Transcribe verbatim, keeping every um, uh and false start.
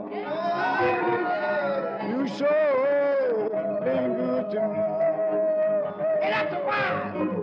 You sure been good to me. Get up the wine.